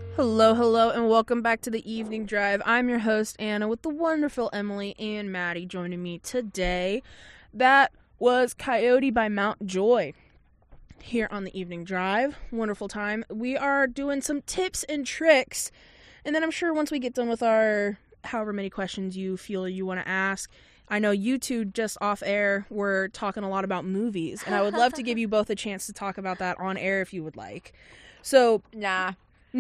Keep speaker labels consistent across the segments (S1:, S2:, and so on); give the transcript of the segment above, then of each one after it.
S1: Hello, hello, and welcome back to the Evening Drive. I'm your host, Anna, with the wonderful Emily and Maddie joining me today. That was Coyote by Mount Joy here on the Evening Drive. Wonderful time. We are doing some tips and tricks, and then I'm sure once we get done with our however many questions you feel you want to ask, I know you two just off air were talking a lot about movies, and I would love to give you both a chance to talk about that on air if you would like. So,
S2: Nah.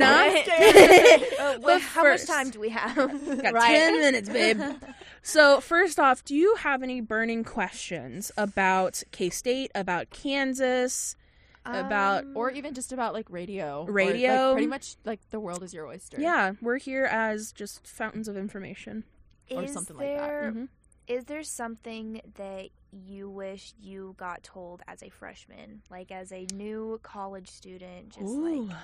S3: How much time do we have?
S1: Got 10 minutes, babe. So, first off, do you have any burning questions about K-State, about Kansas, about...
S2: Or even just about, like, radio.
S1: Radio?
S2: Or, like, pretty much, like, the world is your oyster.
S1: Yeah, we're here as just fountains of information.
S2: Or something like that.
S1: Mm-hmm.
S3: Is there something that you wish you got told as a freshman, like as a new college student, just
S1: Ooh.
S3: like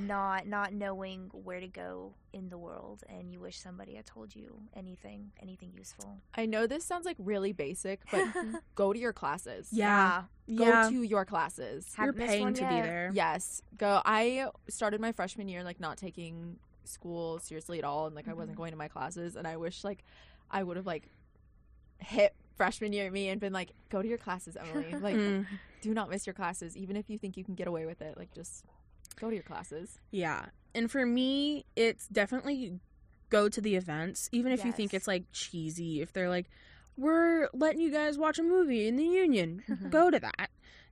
S3: not knowing where to go in the world, and you wish somebody had told you anything useful?
S2: I know this sounds, like, really basic, but go to your classes.
S1: Yeah.
S2: Go to your classes.
S1: You're
S3: Haven't missed
S1: paying
S3: one
S1: to be
S3: yet.
S1: there.
S2: Yes. Go. I started my freshman year, like, not taking school seriously at all, and, like, I wasn't going to my classes, and I wish, like, I would have, like, hit freshman year me and been like, go to your classes, Emily. Like, do not miss your classes, even if you think you can get away with it. Like, just go to your classes.
S1: Yeah. And for me, it's definitely go to the events, even if you think
S3: Yes.
S1: it's, like, cheesy. If they're like, we're letting you guys watch a movie in the Union, go to that.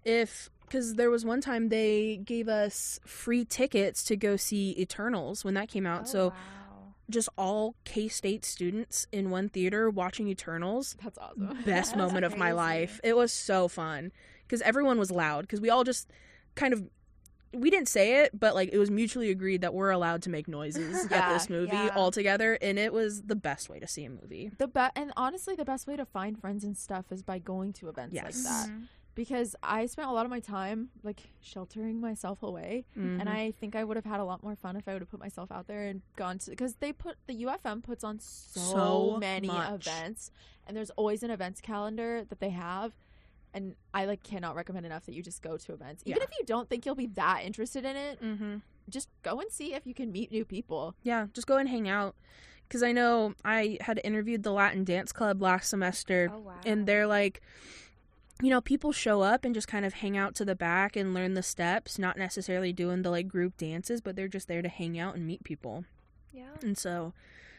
S1: Because there was one time they gave us free tickets to go see Eternals when that came out.
S3: Oh,
S1: so
S3: wow.
S1: just all K-State students in one theater watching Eternals.
S2: That's awesome.
S1: Best
S3: That's
S1: moment of my
S3: crazy.
S1: life. It was so fun because everyone was loud because we all just kind of, we didn't say it, but like it was mutually agreed that we're allowed to make noises at
S2: Yeah,
S1: this movie
S3: yeah.
S1: all together, and it was the best way to see a movie.
S2: And honestly, the best way to find friends and stuff is by going to events like
S1: Yes.
S2: that.
S3: Mhm.
S2: Because I spent a lot of my time, like, sheltering myself away.
S1: Mhm.
S2: And I think I would have had a lot more fun if I would have put myself out there and gone to, because the UFM puts on so many
S1: much.
S2: events, and there's always an events calendar that they have, and I, like, cannot recommend enough that you just go to events. Even
S1: Yeah.
S2: if you don't think you'll be that interested in it,
S1: Mhm.
S2: just go and see if you can meet new people.
S1: Yeah, just go and hang out. Because I know I had interviewed the Latin Dance Club last semester,
S3: Oh, wow.
S1: and they're like, you know, people show up and just kind of hang out to the back and learn the steps, not necessarily doing the, like, group dances, but they're just there to hang out and meet people.
S3: Yeah.
S1: And so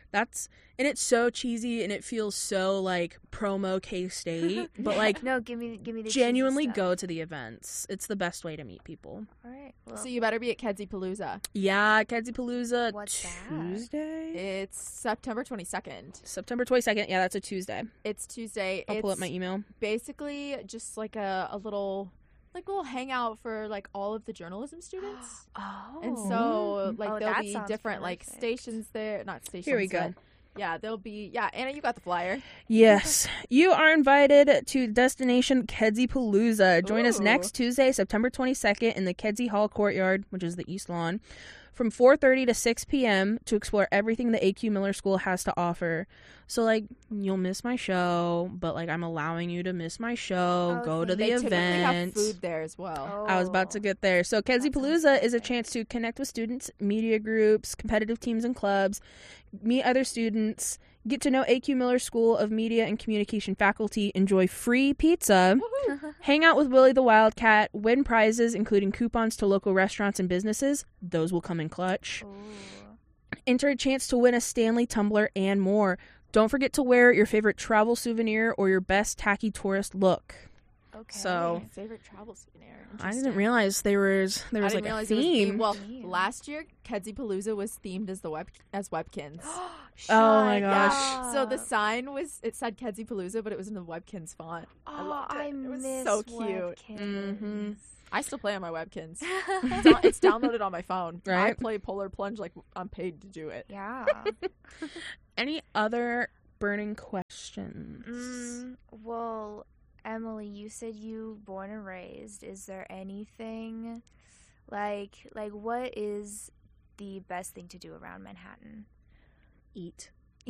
S1: and it's so cheesy and it feels so, like, promo K-State, but, like,
S3: No, give me the cheesy
S1: genuinely
S3: stuff.
S1: go to the events. It's the best way to meet people.
S3: All right. Well,
S2: So you better be at Kedzie Palooza.
S1: Yeah, Kedzipalooza
S3: What's that?
S1: Tuesday?
S2: It's September 22nd.
S1: September 22nd. Yeah, that's a Tuesday.
S2: It's Tuesday.
S1: I'll
S2: It's
S1: pull up my email.
S2: basically just like a little hangout for, like, all of the journalism students.
S3: Oh.
S2: And so, like,
S3: Oh,
S2: there'll
S3: that
S2: be
S3: sounds
S2: different, like,
S3: perfect.
S2: stations there. Not stations.
S1: Here we go.
S2: but, yeah, there'll be. Yeah, Anna, you got the flyer.
S1: Yes, you are invited to Destination Kedzipalooza. Join us
S2: Ooh.
S1: next Tuesday, September 22nd, in the Kedzie Hall Courtyard, which is the East Lawn, from 4:30 to 6 p.m. to explore everything the AQ Miller School has to offer. So, like, you'll miss my show, but, like, I'm allowing you to miss my show.
S3: Oh,
S1: Go to
S3: thank
S1: the
S2: They typically have
S1: event.
S2: food there as well.
S1: I was about to get there. So Kedzipalooza is a chance to connect with students, media groups, competitive teams and clubs, meet other students, get to know AQ Miller School of Media and Communication faculty, enjoy free pizza, hang out with Willie the Wildcat, win prizes including coupons to local restaurants and businesses. Those will come in clutch.
S3: Ooh.
S1: Enter a chance to win a Stanley tumbler and more. Don't forget to wear your favorite travel souvenir or your best tacky tourist look.
S3: Okay.
S1: So-
S2: My favorite travel souvenir.
S1: I didn't realize there was
S2: I didn't
S1: like a
S2: realize it was
S1: theme.
S2: themed. Well,
S3: Theme.
S2: last year Kedzie Palooza was themed as Webkins.
S1: Oh my
S3: Shut
S1: gosh.
S3: up.
S2: So the sign said Kedzie Palooza, but it was in the Webkins font. I
S3: Oh,
S2: loved it.
S3: I
S2: It was
S3: miss
S2: so cute.
S3: Webkins.
S1: Mhm.
S2: I still play on my Webkins. It's downloaded on my phone. I
S1: Right.
S2: play Polar Plunge like I'm paid to do it.
S3: Yeah.
S1: Any other burning questions?
S3: Well, Emily, you said you born and raised. Is there anything like what is the best thing to do around Manhattan?
S1: Eat.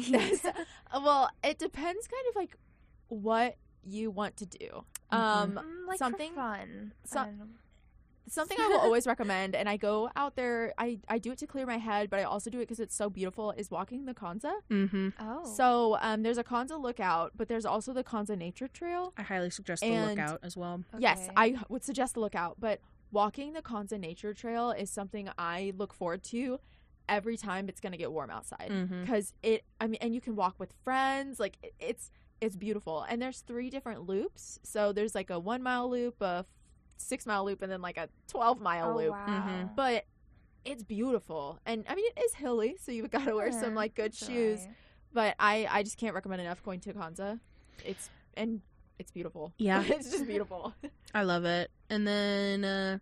S2: Well, it depends kind of like what you want to do.
S3: Like
S2: something
S3: for fun.
S2: so-
S3: I don't know.
S2: something I will always recommend, and I go out there, I do it to clear my head, but I also do it because it's so beautiful, is walking the Kanza.
S1: Mm-hmm.
S3: Oh.
S2: So there's a Kanza lookout, but there's also the Kanza Nature Trail.
S1: I highly suggest the
S2: And-
S1: lookout as well.
S2: Yes,
S3: Okay.
S2: I would suggest the lookout, but walking the Kanza Nature Trail is something I look forward to every time it's going to get warm outside.
S1: Mm-hmm.
S2: Because and you can walk with friends, like it's beautiful. And there's 3 different loops. So there's like a 1 mile loop, a 6 mile loop, and then like a 12-mile
S3: Oh,
S2: loop.
S3: wow.
S1: Mhm.
S2: But it's beautiful. And I mean, it is hilly, so you've got to wear some
S3: Yeah,
S2: like good
S3: that's
S2: shoes.
S3: right.
S2: But I just can't recommend enough going to Kanza. It's beautiful.
S1: Yeah.
S2: It's just beautiful.
S1: I love it. And then,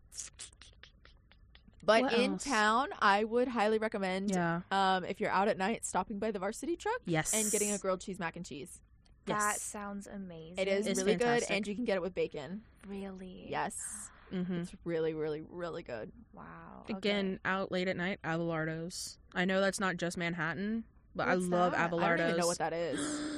S2: But
S1: What
S2: in
S1: else?
S2: town, I would highly recommend
S1: yeah.
S2: if you're out at night, stopping by the Varsity Truck
S1: Yes.
S2: and getting a grilled cheese mac and cheese.
S3: That
S1: Yes.
S3: sounds amazing.
S2: It is
S1: It's
S2: really good,
S1: fantastic.
S2: and you can get it with bacon.
S3: Really.
S2: Yes.
S1: Mm-hmm.
S2: It's really, really, really good.
S3: Wow.
S1: Again, out late at night, Abelardo's. I know that's not just Manhattan, but I
S2: What's
S1: love
S2: that?
S1: Abelardo's.
S2: I don't even know what that is.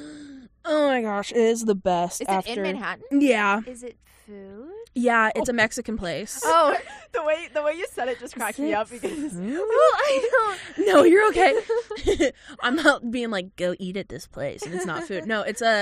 S1: Oh my gosh, it is the best.
S2: Is
S1: after...
S2: it in Manhattan?
S1: Yeah,
S3: Okay. Is it food?
S1: yeah, it's a Mexican place.
S2: Oh, the way you said it just cracked me up because
S1: Well,
S3: I
S1: no, you're okay. I'm not being like, go eat at this place, and it's not food. No,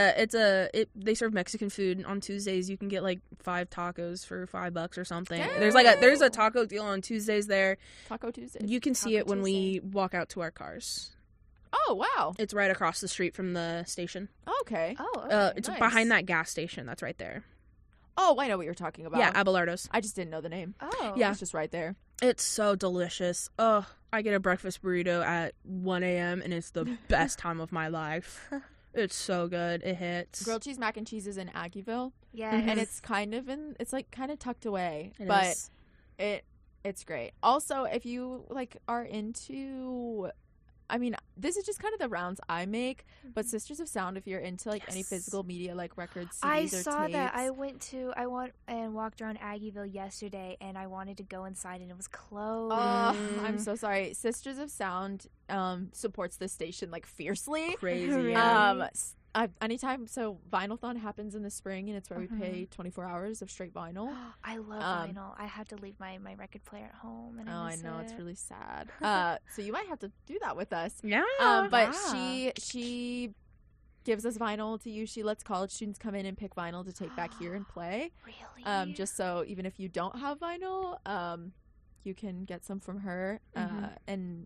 S1: they serve Mexican food on Tuesdays. You can get like 5 tacos for $5 or something. There's a taco deal on Tuesdays there.
S2: Taco Tuesday.
S1: You can see
S3: Taco
S1: it when
S3: Tuesday.
S1: we walk out to our cars.
S2: Oh wow.
S1: It's right across the street from the station.
S2: Okay.
S3: Oh, okay.
S1: It's
S2: nice.
S1: behind that gas station. That's right there.
S2: Oh, I know what you're talking about.
S1: Yeah, Abelardo's.
S2: I just didn't know the name.
S3: Oh.
S1: Yeah.
S2: It's just right there.
S1: It's so delicious. Oh, I get a breakfast burrito at 1 a.m. and it's the best time of my life. It's so good. It hits.
S2: Grilled cheese mac and cheese is in Aggieville,
S3: Yeah.
S1: Mhm.
S2: and it's kind of kind of tucked away,
S1: It
S2: but
S1: is.
S2: it's great. Also, if you like are into, I mean, this is just kind of the rounds I make, but Sisters of Sound, if you're into like any
S1: Yes.
S2: physical media, like records, CDs,
S3: I
S2: or
S3: saw that.
S2: tapes.
S3: I went and walked around Aggieville yesterday, and I wanted to go inside, and it was closed.
S2: Oh,
S1: Mm.
S2: I'm so sorry. Sisters of Sound supports this station like fiercely.
S1: Crazy.
S3: Really?
S1: Yeah.
S2: Anytime, so Vinylthon happens in the spring, and it's where we
S3: Mhm.
S2: pay 24 hours of straight vinyl.
S3: I love vinyl. I had to leave my record player at home, and
S2: Oh,
S3: I
S2: I
S3: miss
S2: know
S3: it.
S2: it's really sad. So you might have to do that with us.
S1: Yeah.
S2: But
S3: Wow.
S2: she gives us vinyl to use. She lets college students come in and pick vinyl to take back here and play.
S3: Really?
S2: Just so even if you don't have vinyl, you can get some from her.
S1: Mhm.
S2: And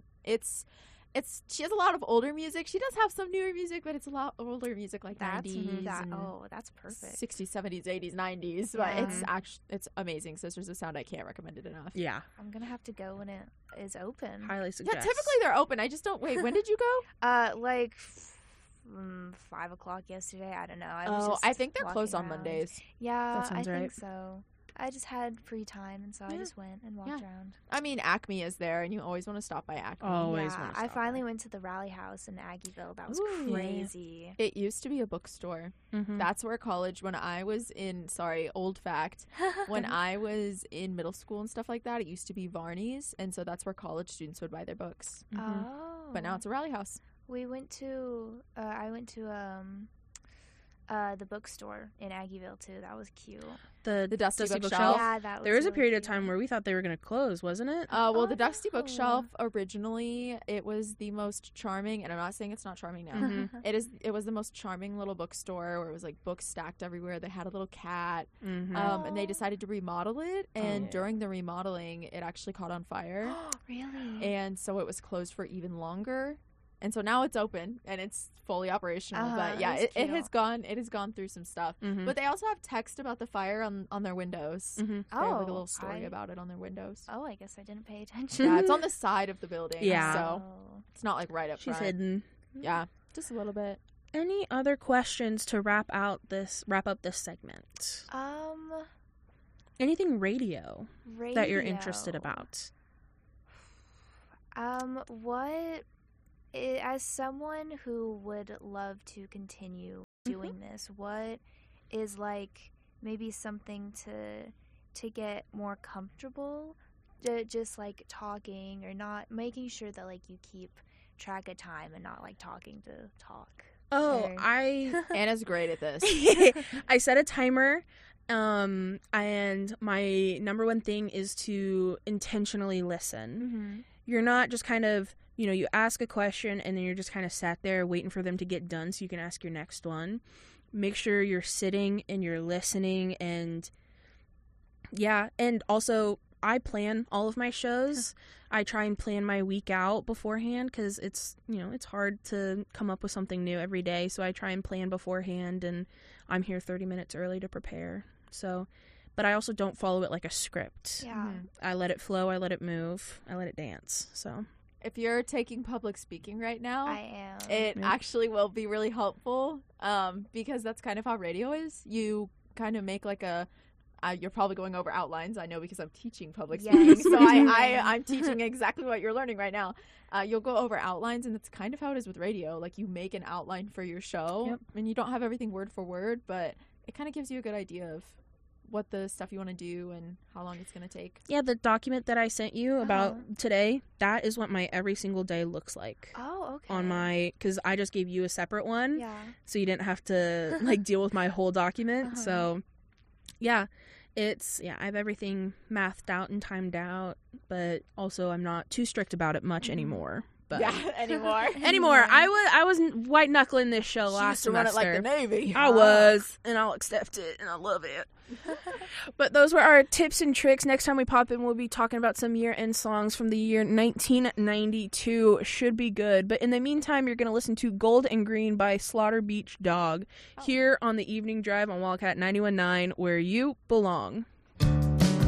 S2: she has a lot of older music. She does have some newer music, but it's a lot older music, like
S3: that's
S2: 90s
S3: that.
S2: and
S3: Oh, that's perfect.
S2: 60s, 70s, 80s, 90s. But
S3: Yeah.
S2: it's amazing. Sisters of Sound, I can't recommend it enough.
S1: Yeah.
S3: I'm gonna have to go when it is open.
S1: Highly
S2: Yeah,
S1: suggest.
S2: typically they're open. I just don't. Wait, when did you go?
S3: Like 5:00 yesterday. I don't know. I was just
S2: I think they're
S3: walking
S2: closed on
S3: around.
S2: Mondays.
S3: Yeah,
S1: That sounds
S3: I
S1: right.
S3: think so. I just had free time, and so I
S2: Yeah.
S3: just went and walked around.
S2: I mean, Acme is there, and you always want to stop by Acme.
S1: Always
S3: yeah,
S1: wanna
S3: I
S1: stop
S3: finally
S1: by.
S3: went to the Rally House in Aggieville. That was
S2: Ooh.
S3: crazy.
S2: It used to be a bookstore.
S1: Mhm.
S2: That's where college, when I was in, old fact, when I was in middle school and stuff like that, it used to be Varney's, and so that's where college students would buy their books.
S1: Mhm.
S3: Oh,
S2: But now it's a Rally House.
S3: we went to. I went to the bookstore in Aggieville too. That was cute.
S1: The
S2: Dusty
S1: Bookshelf.
S2: Bookshelf.
S3: Yeah, that was.
S1: There was a
S3: really
S1: period of
S3: cute.
S1: time where we thought they were going to close, wasn't it?
S2: Well,
S3: Oh,
S2: the Dusty
S3: no.
S2: Bookshelf, originally, it was the most charming, and I'm not saying it's not charming now.
S1: Mhm.
S2: It was the most charming little bookstore where it was like books stacked everywhere. They had a little cat.
S1: Mhm.
S2: And they decided to remodel it, and
S1: Oh.
S2: during the remodeling it actually caught on fire,
S3: Really?
S2: and so it was closed for even longer, and so now it's open and it's fully operational. But yeah,
S3: that's
S2: it has
S3: cute.
S2: gone through some stuff.
S1: Mhm.
S2: But they also have text about the fire on their windows.
S1: Mhm.
S2: They have like a
S3: Oh,
S2: little story about it on their windows.
S3: Oh, I guess I didn't pay attention.
S2: Yeah, it's on the side of the building.
S1: Yeah.
S2: So
S3: Oh.
S2: it's not like right up
S1: She's
S2: front.
S1: hidden.
S2: Yeah, just a little bit.
S1: Any other questions to wrap up this segment? Anything radio that you're interested
S3: Radio.
S1: about?
S3: As someone who would love to continue doing this, what is like maybe something to get more comfortable, just like talking or not, making sure that like you keep track of time and not like talking to talk.
S1: Oh,
S3: Or-
S1: I
S2: Anna's great at this.
S1: I set a timer And my number one thing is to intentionally listen. You're not just kind of, you ask a question and then you're just kind of sat there waiting for them to get done so you can ask your next one. Make sure you're sitting and you're listening, and and also I plan all of my shows. I try and plan my week out beforehand because it's hard to come up with something new every day. So I try and plan beforehand, and I'm here 30 minutes early to prepare. So, but I also don't follow it like a script.
S3: Yeah.
S1: I let it flow. I let it move. I let it dance. So
S2: If you're taking public speaking right now,
S3: I am.
S2: it actually will be really helpful because that's kind of how radio is. You kind of make like you're probably going over outlines. I know because I'm teaching public speaking, so I'm teaching exactly what you're learning right now. You'll go over outlines, and that's kind of how it is with radio. Like, you make an outline for your show, and you don't have everything word for word, but it kind of gives you a good idea of what the stuff you want to do and how long it's going to take.
S1: Yeah, the document that I sent you about today, that is what my every single day looks like.
S3: Oh, okay.
S1: Because I just gave you a separate one,
S3: Yeah.
S1: so you didn't have to like deal with my whole document. So I have everything mathed out and timed out, but also I'm not too strict about it much anymore. But anymore. I was white knuckling this show last
S2: semester.
S1: Run it
S2: like the Navy.
S1: I was, and I'll accept it, and I love it. But those were our tips and tricks. Next time we pop in, we'll be talking about some year-end songs from the year 1992. Should be good. But in the meantime, you're going to listen to Gold and Green by Slaughter Beach Dog here on the Evening Drive on Wildcat 91.9, where you belong.